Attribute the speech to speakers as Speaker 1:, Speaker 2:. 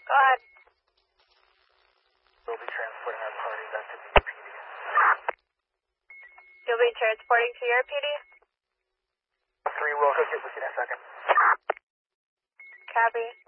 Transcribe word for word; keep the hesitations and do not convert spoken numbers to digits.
Speaker 1: Go ahead.
Speaker 2: We'll be transporting our party back to the P D.
Speaker 1: You'll be transporting to your P D?
Speaker 2: Three will get with you in a second.
Speaker 1: Copy.